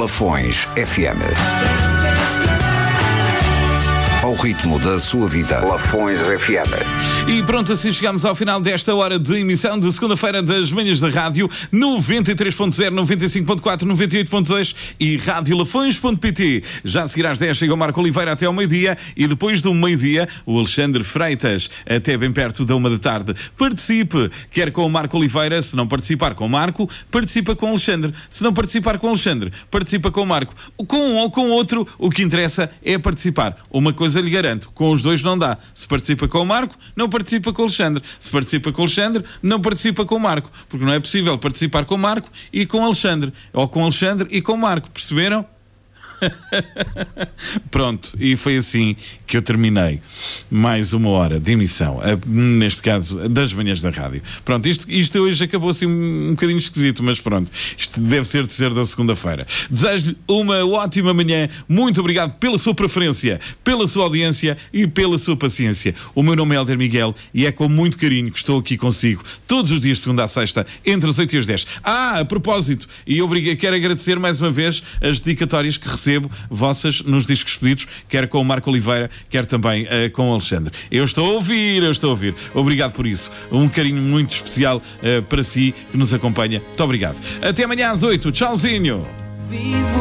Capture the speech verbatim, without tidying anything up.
Lafões F M. Ao ritmo da sua vida. Lafões F M. E pronto, assim chegamos ao final desta hora de emissão de segunda-feira das manhãs da rádio, noventa e três ponto zero, noventa e cinco ponto quatro, noventa e oito ponto dois e rádio lafões ponto pt. Já a seguir às dez chega o Marco Oliveira até ao meio-dia e depois do meio-dia o Alexandre Freitas até bem perto da uma da tarde. Participe, quer com o Marco Oliveira, se não participar com o Marco, participa com o Alexandre. Se não participar com o Alexandre, participa com o Marco. Com um ou com outro, o que interessa é participar. Uma coisa lhe garanto, com os dois não dá. Se participa com o Marco, não participa com o Alexandre. Se participa com o Alexandre, não participa com o Marco. Porque não é possível participar com o Marco e com o Alexandre. Ou com o Alexandre e com o Marco. Perceberam? Pronto, e foi assim que eu terminei mais uma hora de emissão, neste caso das manhãs da rádio. Pronto, isto, isto hoje acabou assim um, um bocadinho esquisito, mas pronto, isto deve ser de ser da segunda-feira. Desejo-lhe uma ótima manhã, muito obrigado pela sua preferência, pela sua audiência e pela sua paciência. O meu nome é Helder Miguel e é com muito carinho que estou aqui consigo todos os dias de segunda a sexta, entre as oito e as dez. Ah, a propósito, e obrigo, quero agradecer mais uma vez as dedicatórias que recebo vossas nos discos pedidos, quer com o Marco Oliveira, quer também uh, com o Alexandre. Eu estou a ouvir, eu estou a ouvir. Obrigado por isso. Um carinho muito especial uh, para si que nos acompanha. Muito obrigado. Até amanhã às oito. Tchauzinho. Vivo